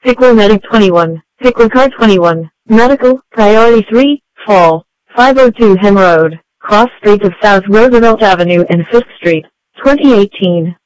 Pickler Medic 21, Pickler Car 21, Medical, Priority 3, Fall, 502 Hem Road, Cross Streets of South Roosevelt Avenue and 5th Street, 2018.